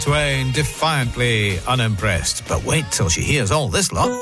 Twain, defiantly unimpressed. But wait till she hears all this lot.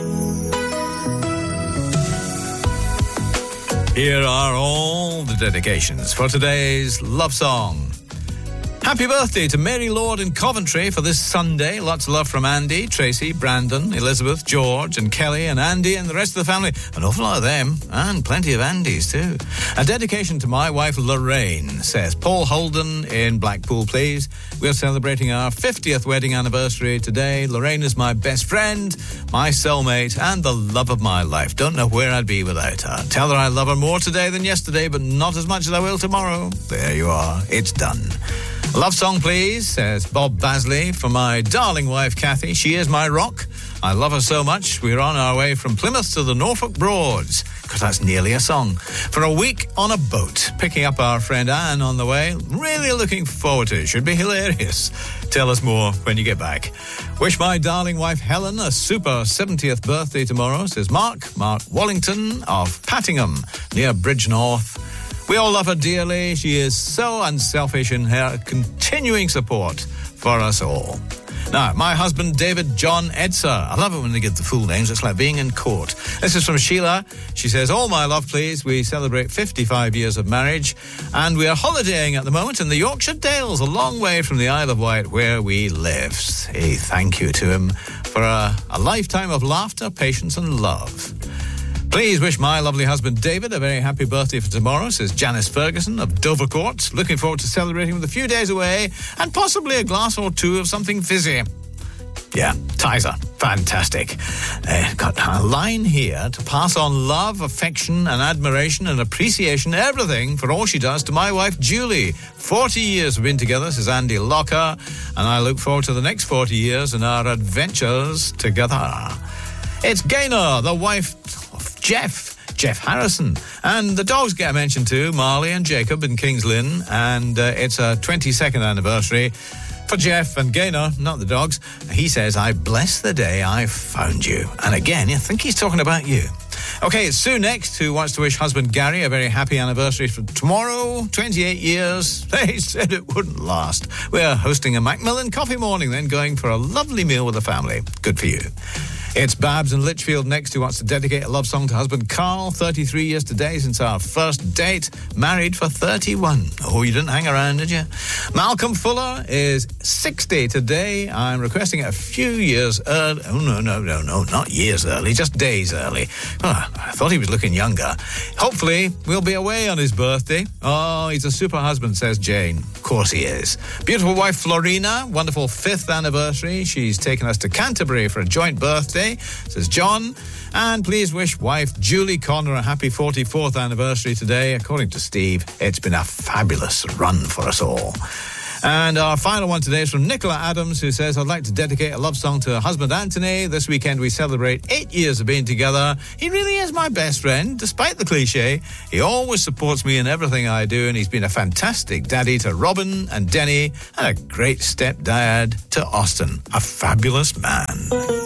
Here are all the dedications for today's love song. Happy birthday to Mary Lord in Coventry for this Sunday. Lots of love from Andy, Tracy, Brandon, Elizabeth, George and Kelly and Andy and the rest of the family. An awful lot of them and plenty of Andys too. A dedication to my wife Lorraine, says Paul Holden in Blackpool, please. We're celebrating our 50th wedding anniversary today. Lorraine is my best friend, my soulmate and the love of my life. Don't know where I'd be without her. Tell her I love her more today than yesterday, but not as much as I will tomorrow. There you are. It's done. A love song, please, says Bob Basley, for my darling wife, Kathy. She is my rock. I love her so much. We're on our way from Plymouth to the Norfolk Broads, because that's nearly a song, for a week on a boat, picking up our friend Anne on the way. Really looking forward to it. Should be hilarious. Tell us more when you get back. Wish my darling wife, Helen, a super 70th birthday tomorrow, says Mark Wallington of Pattingham, near Bridgnorth. We all love her dearly. She is so unselfish in her continuing support for us all. Now, my husband, David John Edser. I love it when they give the full names. It's like being in court. This is from Sheila. She says, all my love, please. We celebrate 55 years of marriage, and we are holidaying at the moment in the Yorkshire Dales, a long way from the Isle of Wight, where we live. A thank you to him for a lifetime of laughter, patience, and love. Please wish my lovely husband David a very happy birthday for tomorrow, says Janice Ferguson of Dovercourt. Looking forward to celebrating with a few days away and possibly a glass or two of something fizzy. Yeah, Tizer. Fantastic. Got a line here to pass on love, affection and admiration and appreciation, everything for all she does to my wife Julie. 40 years we've been together, says Andy Locker, and I look forward to the next 40 years and our adventures together. It's Gaynor, the wife of Jeff Harrison. And the dogs get mentioned too, Marley and Jacob in Kings Lynn. And it's a 22nd anniversary for Jeff and Gaynor, not the dogs. He says, I bless the day I found you. And again, I think he's talking about you. Okay, it's Sue next, who wants to wish husband Gary a very happy anniversary for tomorrow. 28 years. They said it wouldn't last. We're hosting a Macmillan coffee morning, then going for a lovely meal with the family. Good for you. It's Babs in Lichfield next, who wants to dedicate a love song to husband Carl. 33 years today since our first date. Married for 31. Oh, you didn't hang around, did you? Malcolm Fuller is 60 today. I'm requesting it a few years early. Oh, no, not years early, just days early. Oh, I thought he was looking younger. Hopefully, we'll be away on his birthday. Oh, he's a super husband, says Jane. Of course he is. Beautiful wife Florina, wonderful 5th anniversary. She's taken us to Canterbury for a joint birthday, says John. And please wish wife Julie Connor a happy 44th anniversary today. According to Steve, it's been a fabulous run for us all. And our final one today is from Nicola Adams, who says, I'd like to dedicate a love song to her husband Anthony. This weekend we celebrate 8 years of being together. He really is my best friend, despite the cliche. He always supports me in everything I do, and he's been a fantastic daddy to Robin and Denny, and a great stepdad to Austin. A fabulous man.